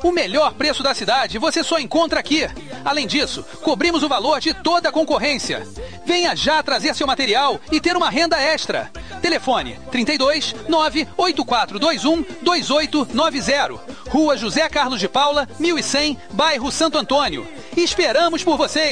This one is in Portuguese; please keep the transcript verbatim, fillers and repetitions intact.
O melhor preço da cidade você só encontra aqui. Além disso, cobrimos o valor de toda a concorrência. Venha já trazer seu material e ter uma renda extra. Telefone trinta e dois, nove oito quatro dois um, dois oito nove zero. Rua José Carlos de Paula, mil e cem, bairro Santo Antônio. Esperamos por vocês!